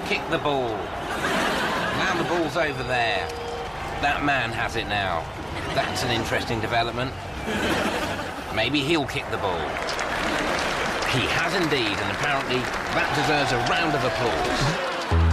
kick the ball. Now the ball's over there. That man has it now. That's an interesting development. Maybe he'll kick the ball. He has indeed, and apparently that deserves a round of applause.